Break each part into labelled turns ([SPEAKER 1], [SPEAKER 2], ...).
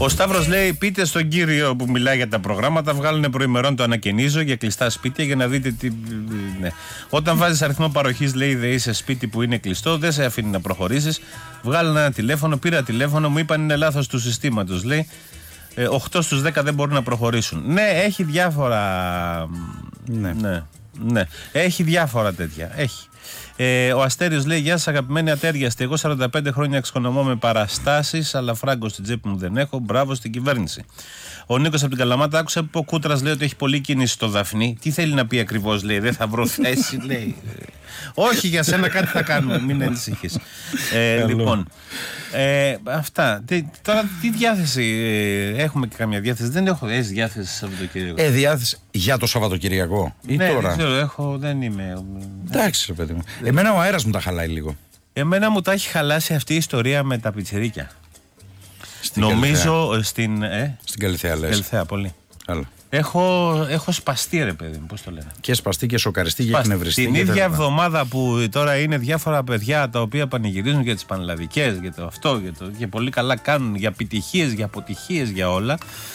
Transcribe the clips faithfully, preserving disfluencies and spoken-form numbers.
[SPEAKER 1] Ο Σταύρος λέει: πείτε στον κύριο που μιλάει για τα προγράμματα, βγάλουν προημερών το ανακαινίζω για κλειστά σπίτια για να δείτε τι. Ναι. Όταν βάζεις αριθμό παροχής, λέει, δεν είσαι σπίτι που είναι κλειστό, δεν σε αφήνει να προχωρήσεις. Βγάλουν ένα τηλέφωνο, πήρα τηλέφωνο, μου είπαν είναι λάθος του συστήματος. Λέει: οκτώ στους δέκα δεν μπορούν να προχωρήσουν. Ναι, έχει διάφορα.
[SPEAKER 2] Ναι.
[SPEAKER 1] Ναι, ναι. Έχει διάφορα τέτοια. Έχει. Ε, ο Αστέριος λέει: γεια σας αγαπημένοι ατέριαστοι. Εγώ σαράντα πέντε χρόνια εξοικονομώ με παραστάσεις, αλλά φράγκο στην τσέπη μου δεν έχω. Μπράβο στην κυβέρνηση. Ο Νίκος από την Καλαμάτα άκουσε που ο Κούτρας λέει ότι έχει πολλή κίνηση στο Δαφνί. Τι θέλει να πει ακριβώς, λέει, δεν θα βρω θέση, λέει. Όχι, για σένα κάτι θα κάνουμε, μην ανησυχείς. Ε, λοιπόν, ε, αυτά. Τι, τώρα τι διάθεση, ε, έχουμε και καμία διάθεση? Δεν έχω. Έχεις διάθεση Σαββατοκύριακο?
[SPEAKER 2] Ε, διάθεση για το Σαββατοκυριακό ή
[SPEAKER 1] ναι,
[SPEAKER 2] τώρα?
[SPEAKER 1] Δεν ξέρω, έχω, δεν είμαι.
[SPEAKER 2] Εντάξει, ρε παιδί μου. Εμένα ο αέρας μου τα χαλάει λίγο.
[SPEAKER 1] Εμένα μου τα έχει χαλάσει αυτή η ιστορία με τα πιτσιρίκια.
[SPEAKER 2] Στην
[SPEAKER 1] Νομίζω
[SPEAKER 2] Καλυθέα.
[SPEAKER 1] στην. Ε,
[SPEAKER 2] Στην Καλυθέα, λες.
[SPEAKER 1] Καλυθέα, πολύ.
[SPEAKER 2] Άλλο.
[SPEAKER 1] Έχω, έχω σπαστεί, ρε παιδί μου, πώς το λένε.
[SPEAKER 2] Και σπαστεί και σοκαριστεί και εκνευριστεί.
[SPEAKER 1] Την ίδια εβδομάδα που τώρα είναι διάφορα παιδιά τα οποία πανηγυρίζουν για τις πανελλαδικές, για το αυτό, για το, και πολύ καλά κάνουν για επιτυχίες, για αποτυχίες, για όλα.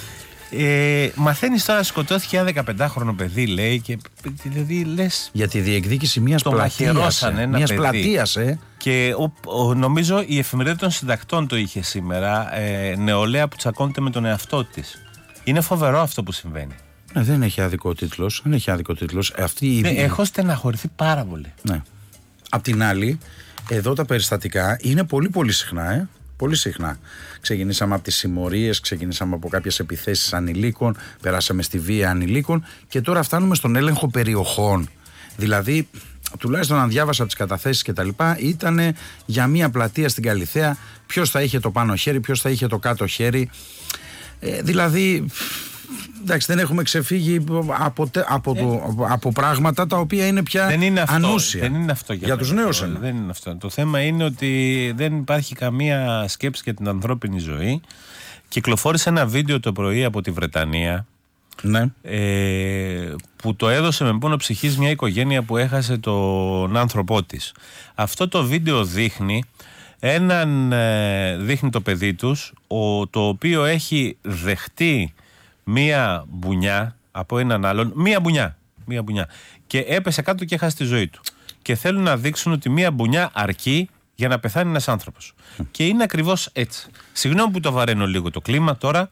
[SPEAKER 1] Ε, μαθαίνεις τώρα σκοτώθηκε ένα δεκαπεντάχρονο παιδί, λέει, και δηλαδή λες.
[SPEAKER 2] Για τη διεκδίκηση μιας
[SPEAKER 1] το
[SPEAKER 2] πλατείας.
[SPEAKER 1] Ε,
[SPEAKER 2] μιας πλατείας, ε.
[SPEAKER 1] Και ο, ο, νομίζω η εφημερίδα των συντακτών το είχε σήμερα. Ε, νεολαία που τσακώνεται με τον εαυτό της. Είναι φοβερό αυτό που συμβαίνει.
[SPEAKER 2] Ε, δεν έχει άδικο τίτλος. Δεν έχει άδικο τίτλος. Αυτή η...
[SPEAKER 1] ναι, έχω στεναχωρηθεί πάρα πολύ.
[SPEAKER 2] Ναι. Απ' την άλλη, εδώ τα περιστατικά είναι πολύ πολύ συχνά, ε. Πολύ συχνά. Ξεκινήσαμε από τις συμμορίες, ξεκινήσαμε από κάποιες επιθέσεις ανηλίκων, περάσαμε στη βία ανηλίκων και τώρα φτάνουμε στον έλεγχο περιοχών. Δηλαδή, τουλάχιστον αν διάβασα τις καταθέσεις και τα λοιπά, ήταν για μια πλατεία στην Καλυθέα, ποιος θα είχε το πάνω χέρι, ποιος θα είχε το κάτω χέρι. Ε, δηλαδή, εντάξει, δεν έχουμε ξεφύγει από, από, ε, το, από πράγματα τα οποία είναι πια
[SPEAKER 1] δεν είναι αυτό,
[SPEAKER 2] ανούσια.
[SPEAKER 1] Δεν είναι αυτό για,
[SPEAKER 2] για τους νέους.
[SPEAKER 1] Το, δεν είναι αυτό. Το θέμα είναι ότι δεν υπάρχει καμία σκέψη για την ανθρώπινη ζωή. Κυκλοφόρησε ένα βίντεο το πρωί από τη Βρετανία,
[SPEAKER 2] ναι.
[SPEAKER 1] ε, που το έδωσε με πόνο ψυχής μια οικογένεια που έχασε τον άνθρωπό της. Αυτό το βίντεο δείχνει έναν, ε, δείχνει το παιδί τους, ο, το οποίο έχει δεχτεί μία μπουνιά από έναν άλλον, μία μπουνιά, μία μπουνιά και έπεσε κάτω και έχασε τη ζωή του. Και θέλουν να δείξουν ότι μία μπουνιά αρκεί για να πεθάνει ένας άνθρωπος. Mm. Και είναι ακριβώς έτσι. Συγγνώμη που το βαραίνω λίγο το κλίμα τώρα,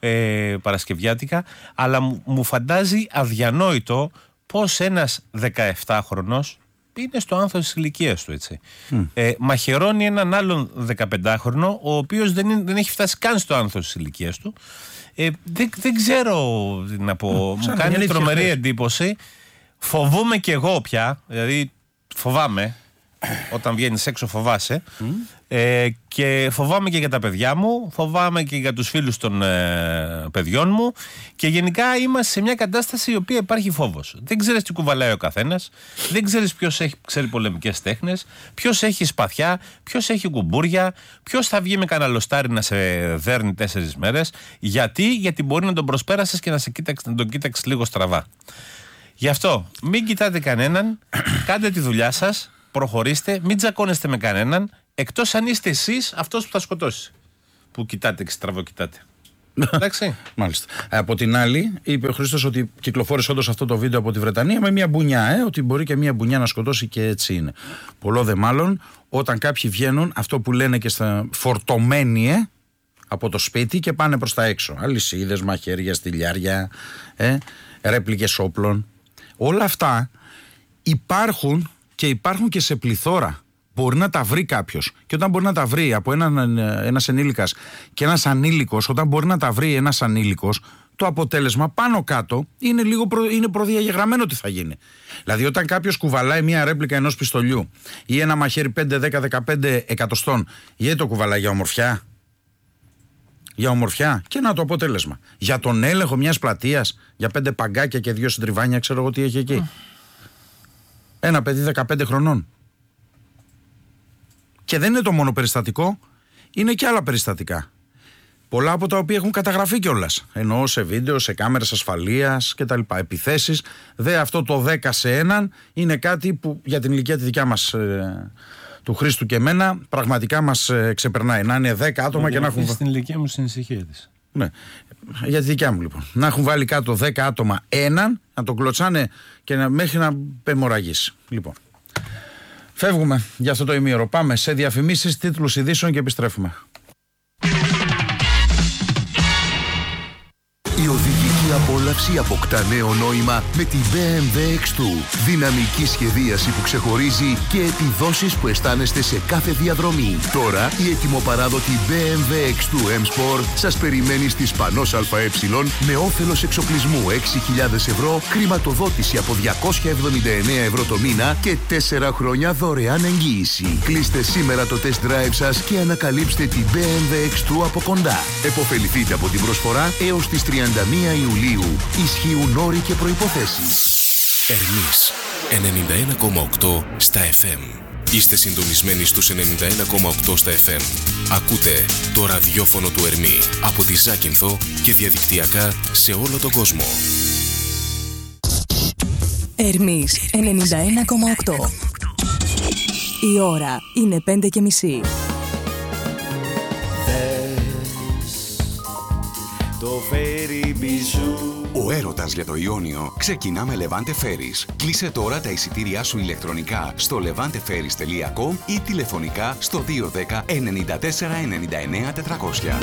[SPEAKER 1] ε, παρασκευιάτικα, αλλά μου, μου φαντάζει αδιανόητο πως ένας δεκαεφτάχρονος είναι στο άνθος της ηλικίας του, έτσι. Mm. Ε, μαχαιρώνει έναν άλλον δεκαπεντάχρονο, ο οποίος δεν, είναι, δεν έχει φτάσει καν στο άνθος της ηλικίας του. Ε, δεν, δεν ξέρω τι να πω. Mm. Μου κάνει τρομερή χθες. εντύπωση. Φοβούμαι κι εγώ πια, δηλαδή φοβάμαι. Όταν βγαίνεις έξω φοβάσαι. Mm. ε, και φοβάμαι και για τα παιδιά μου, φοβάμαι και για τους φίλους των ε, παιδιών μου και γενικά είμαστε σε μια κατάσταση η οποία υπάρχει φόβος. Δεν ξέρεις τι κουβαλάει ο καθένας, δεν ξέρεις ποιος έχει, ξέρει πολεμικές τέχνες, ποιος έχει σπαθιά, ποιος έχει κουμπούρια, ποιος θα βγει με καναλοστάρι να σε δέρνει τέσσερις μέρες. Γιατί, γιατί μπορεί να τον προσπέρασεις και να, σε κοίταξε, να τον κοίταξες λίγο στραβά. Γι' αυτό μην κοιτάτε κανέναν, κάντε τη δουλειά σας. Προχωρήστε, μην τζακώνεστε με κανέναν, εκτός αν είστε εσείς αυτός που θα σκοτώσει. Που κοιτάτε και στραβοκοιτάτε. Εντάξει.
[SPEAKER 2] Μάλιστα. Από την άλλη, είπε ο Χρήστος ότι κυκλοφόρησε όντως αυτό το βίντεο από τη Βρετανία με μια μπουνιά, ε, ότι μπορεί και μια μπουνιά να σκοτώσει και έτσι είναι. Πολλό δε μάλλον όταν κάποιοι βγαίνουν, αυτό που λένε και στα φορτωμένοι, ε, από το σπίτι και πάνε προς τα έξω. Αλυσίδες, μαχαίρια, στυλιάρια, ε, ρέπλικες όπλων. Όλα αυτά υπάρχουν. Και υπάρχουν και σε πληθώρα. Μπορεί να τα βρει κάποιος. Και όταν μπορεί να τα βρει από έναν, ένας ενήλικας και ένας ανήλικος, όταν μπορεί να τα βρει ένας ανήλικος, το αποτέλεσμα πάνω κάτω είναι λίγο προ, είναι προδιαγεγραμμένο τι θα γίνει. Δηλαδή, όταν κάποιος κουβαλάει μια ρέπλικα ενός πιστολιού ή ένα μαχαίρι πέντε, δέκα, δεκαπέντε εκατοστών, γιατί το κουβαλάει για ομορφιά. Για ομορφιά. Και να το αποτέλεσμα. Για τον έλεγχο μιας πλατείας, για πέντε παγκάκια και δύο συντριβάνια, ξέρω εγώ τι έχει εκεί. Mm. Ένα παιδί δεκαπέντε χρονών. Και δεν είναι το μόνο περιστατικό, είναι και άλλα περιστατικά. Πολλά από τα οποία έχουν καταγραφεί κιόλας. Εννοώ σε βίντεο, σε κάμερες ασφαλείας κτλ. Επιθέσεις. Δε αυτό το δέκα σε έναν είναι κάτι που για την ηλικία τη δικιά μας, ε, του Χρήστου και εμένα, πραγματικά μας ε, ξεπερνάει. Να είναι δέκα άτομα και να έχουν.
[SPEAKER 1] Στην ηλικία μου στην ησυχία της.
[SPEAKER 2] Ναι. Για τη δικιά μου λοιπόν. Να έχουν βάλει κάτω δέκα άτομα έναν, να τον κλωτσάνε και να, μέχρι να πεμοραγήσει. Λοιπόν. Φεύγουμε για αυτό το ημίωρο. Πάμε σε διαφημίσεις, τίτλους ειδήσεων και επιστρέφουμε.
[SPEAKER 3] Η οδηγική απόλαυση αποκτά νέο νόημα με τη μπι εμ ντάμπλιου εξ δύο. Δυναμική σχεδίαση που ξεχωρίζει και επιδόσεις που αισθάνεστε σε κάθε διαδρομή. Τώρα η ετοιμοπαράδοτη μπι εμ ντάμπλιου εξ δύο M Sport σας περιμένει στη Σπανός ΑΕ με όφελος εξοπλισμού έξι χιλιάδες ευρώ, χρηματοδότηση από διακόσια εβδομήντα εννέα ευρώ το μήνα και τέσσερα χρόνια δωρεάν εγγύηση. Κλείστε σήμερα το test drive σας και ανακαλύψτε την μπι εμ ντάμπλιου εξ δύο από κοντά. Εποφεληθείτε από την προσφορά έως τις τριάντα μία Ιουλίου. Ισχύουν όροι και προϋποθέσεις.
[SPEAKER 4] Ερμής ενενήντα ένα κόμμα οκτώ στα εφ εμ. Είστε συντονισμένοι στους ενενήντα ένα κόμμα οκτώ στα εφ εμ. Ακούτε το ραδιόφωνο του Ερμή από τη Ζάκυνθο και διαδικτυακά σε όλο τον κόσμο.
[SPEAKER 5] Ερμής ενενήντα ένα κόμμα οκτώ. Η ώρα είναι πέντε και μισή.
[SPEAKER 6] Ο έρωτας για το Ιόνιο ξεκινά με Levante Ferries. Κλείσε τώρα τα εισιτήριά σου ηλεκτρονικά στο levante ferries τελεία com ή τηλεφωνικά στο δύο ένα μηδέν εννιά τέσσερα εννιά εννέα τετρακόσια.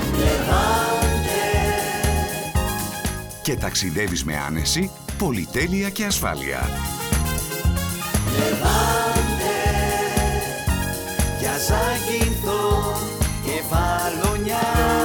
[SPEAKER 6] Και ταξιδεύεις με άνεση, πολυτέλεια και ασφάλεια. Levante, για Ζάκυνθο και Φαλονιά.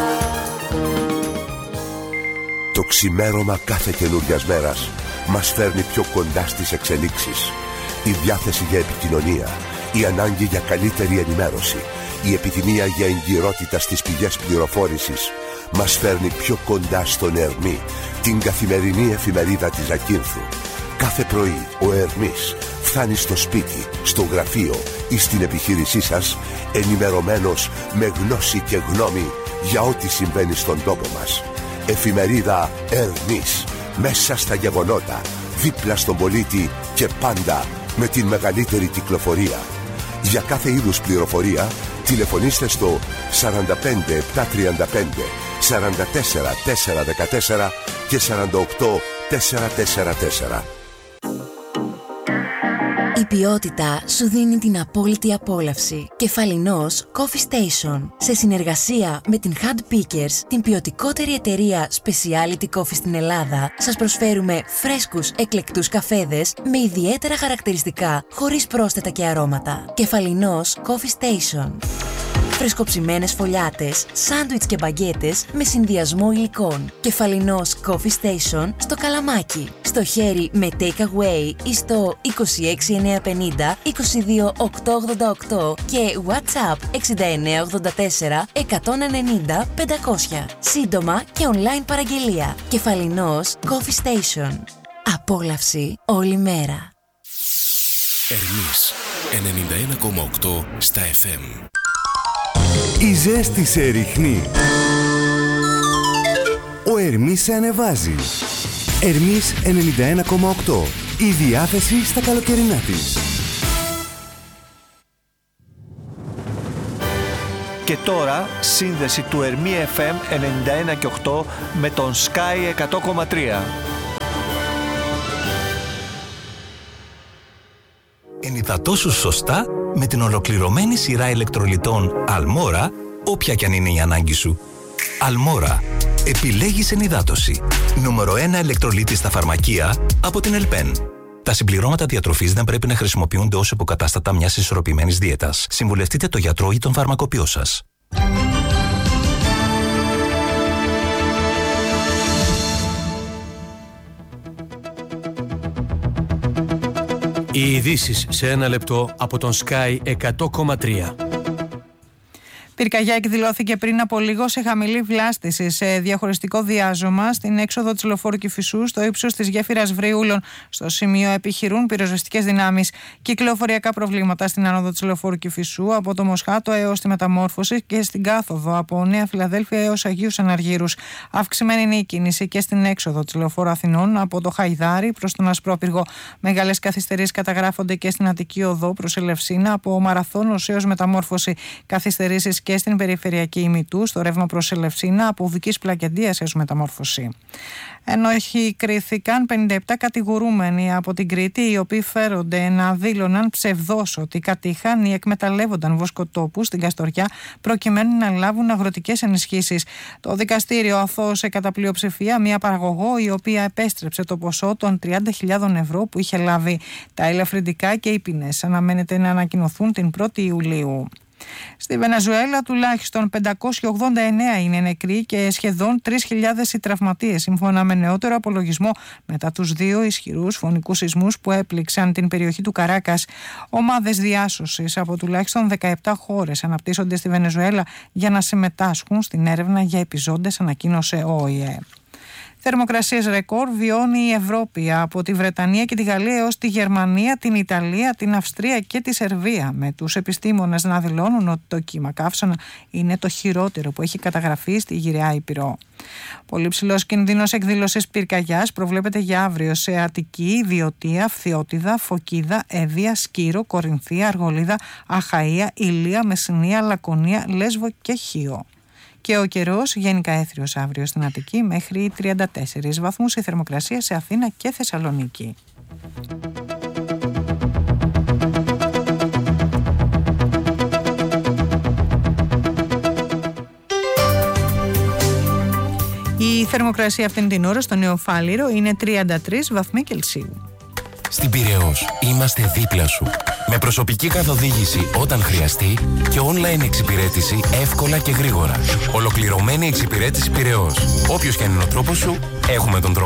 [SPEAKER 3] Το ξημέρωμα κάθε καινούριας μέρας μας φέρνει πιο κοντά στις εξελίξεις. Η διάθεση για επικοινωνία, η ανάγκη για καλύτερη ενημέρωση, η επιθυμία για εγκυρότητα στις πηγές πληροφόρησης μας φέρνει πιο κοντά στον Ερμή, την καθημερινή εφημερίδα της Ζακύνθου. Κάθε πρωί ο Ερμής φτάνει στο σπίτι, στο γραφείο ή στην επιχείρησή σας ενημερωμένος με γνώση και γνώμη για ό,τι συμβαίνει στον τόπο μας. Εφημερίδα Ερμής, μέσα στα γεγονότα, δίπλα στον πολίτη και πάντα με την μεγαλύτερη κυκλοφορία. Για κάθε είδους πληροφορία τηλεφωνήστε στο σαράντα πέντε επτακόσια τριάντα πέντε σαράντα τέσσερα τετρακόσια δεκατέσσερα και σαράντα οκτώ τετρακόσια σαράντα τέσσερα.
[SPEAKER 5] Η ποιότητα σου δίνει την απόλυτη απόλαυση. Κεφαλινός Coffee Station. Σε συνεργασία με την Hand Pickers, την ποιοτικότερη εταιρεία Specialty Coffee στην Ελλάδα, σας προσφέρουμε φρέσκους εκλεκτούς καφέδες με ιδιαίτερα χαρακτηριστικά, χωρίς πρόσθετα και αρώματα. Κεφαλινός Coffee Station. Φρεσκοψημένες φωλιάτες, σάντουιτς και μπαγκέτες με συνδυασμό υλικών. Κεφαλινός Coffee Station στο Καλαμάκι. Στο χέρι με take away ή στο είκοσι έξι εννιακόσια πενήντα είκοσι δύο οκτακόσια ογδόντα οκτώ και WhatsApp εξήντα εννέα ογδόντα τέσσερα εκατόν ενενήντα πεντακόσια. Σύντομα και online παραγγελία. Κεφαλινός Coffee Station. Απόλαυση όλη μέρα.
[SPEAKER 4] Ερμής ενενήντα ένα κόμμα οκτώ στα εφ εμ.
[SPEAKER 7] Η ζέστη σε ρίχνει. Ο Ερμής σε ανεβάζει. Ερμής ενενήντα ένα κόμμα οκτώ. Η διάθεση στα καλοκαιρινά της.
[SPEAKER 8] Και τώρα σύνδεση του Ερμή εφ εμ ενενήντα ένα και οκτώ με τον Sky εκατό κόμμα τρία.
[SPEAKER 9] Ενυδατώσου σωστά με την ολοκληρωμένη σειρά ηλεκτρολιτών Αλμόρα, όποια κι αν είναι η ανάγκη σου. Αλμόρα. Επιλέγεις ενυδάτωση. Νούμερο ένα ηλεκτρολίτη στα φαρμακεία από την Ελπέν. Τα συμπληρώματα διατροφής δεν πρέπει να χρησιμοποιούνται ως υποκατάστατα μιας ισορροπημένης δίαιτας. Συμβουλευτείτε τον γιατρό ή τον φαρμακοποιό σας.
[SPEAKER 10] Οι ειδήσεις σε ένα λεπτό από τον Sky εκατό κόμμα τρία.
[SPEAKER 11] Πυρκαγιά εκδηλώθηκε πριν από λίγο σε χαμηλή βλάστηση σε διαχωριστικό διάζωμα στην έξοδο της λεωφόρου Κηφισού στο ύψος της γέφυρας Βριούλων. Στο σημείο επιχειρούν πυροσβεστικές δυνάμεις. Κυκλοφοριακά προβλήματα στην άνοδο της λεωφόρου Κηφισού από το Μοσχάτο έως τη Μεταμόρφωση και στην κάθοδο από Νέα Φιλαδέλφια έως Αγίους Αναργύρους. Αυξημένη είναι η κίνηση και στην έξοδο της λεωφόρου Αθηνών από το Χαϊδάρι προς τον Ασπρόπυργο. Μεγάλες καθυστερήσεις καταγράφονται και στην Αττική Οδό προς Ελευσίνα από Μαραθώνος έως Μεταμόρφωση. Καθυστερήσεις και στην περιφερειακή ημιτού, στο ρεύμα προς Ελευσίνα, από Οδικής Πλακεντίας έως Μεταμόρφωση. Ενώ κρίθηκαν πενήντα επτά κατηγορούμενοι από την Κρήτη, οι οποίοι φέρονται να δήλωναν ψευδώς ότι κατήχαν ή εκμεταλλεύονταν βοσκοτόπους στην Καστοριά προκειμένου να λάβουν αγροτικές ενισχύσεις. Το δικαστήριο αθώωσε κατά πλειοψηφία μια παραγωγό, η οποία επέστρεψε το ποσό των τριάντα χιλιάδες ευρώ που είχε λάβει. Τα ελαφρυντικά και οι ποινές αναμένεται να ανακοινωθούν την πρώτη Ιουλίου. Στη Βενεζουέλα τουλάχιστον πεντακόσιοι ογδόντα εννέα είναι νεκροί και σχεδόν τρεις χιλιάδες οι τραυματίες, σύμφωνα με νεότερο απολογισμό μετά τους δύο ισχυρούς φωνικούς σεισμούς που έπληξαν την περιοχή του Καράκας. Ομάδες διάσωσης από τουλάχιστον δεκαεπτά χώρες αναπτύσσονται στη Βενεζουέλα για να συμμετάσχουν στην έρευνα για επιζώντες, ανακοίνωσε ο Ο Η Ε. Θερμοκρασίες ρεκόρ βιώνει η Ευρώπη, από τη Βρετανία και τη Γαλλία έως τη Γερμανία, την Ιταλία, την Αυστρία και τη Σερβία, με τους επιστήμονες να δηλώνουν ότι το κύμα καύσωνα είναι το χειρότερο που έχει καταγραφεί στη Γυραιά Ήπειρο. Πολύ ψηλός κινδύνος εκδήλωσης πυρκαγιάς προβλέπεται για αύριο σε Αττική, Βιωτία, Φθιώτιδα, Φωκίδα, Εύβοια, Σκύρο, Κορινθία, Αργολίδα, Αχαΐα, Ηλία, Μεσσηνία, Λακωνία, Λέσβο και Χίο. Και ο καιρός γενικά έθριος αύριο στην Αττική μέχρι τριάντα τέσσερις βαθμούς, η θερμοκρασία σε Αθήνα και Θεσσαλονίκη. Η θερμοκρασία αυτήν την ώρα στο Νεοφάλιρο είναι τριάντα τρεις βαθμοί Κελσίου.
[SPEAKER 12] Στην Πειραιώς είμαστε δίπλα σου. Με προσωπική καθοδήγηση όταν χρειαστεί και online εξυπηρέτηση εύκολα και γρήγορα. Ολοκληρωμένη εξυπηρέτηση Πειραιώς. Όποιος και αν είναι ο τρόπος σου, έχουμε τον τρόπο.